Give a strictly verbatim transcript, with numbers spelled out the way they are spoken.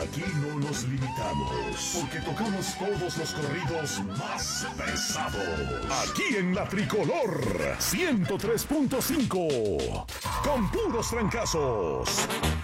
Aquí no nos limitamos, porque tocamos todos los corridos más pesados. Aquí en La Tricolor, ciento tres punto cinco, con puros trancazos.